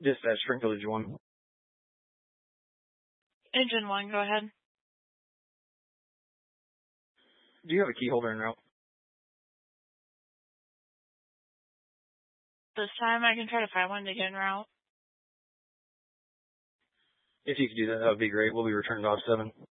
Dispatch, Spring Village 1. Engine 1, go ahead. Do you have a key holder en route? This time I can try to find one to get en route. If you could do that, that would be great. We'll be returning to OP 7.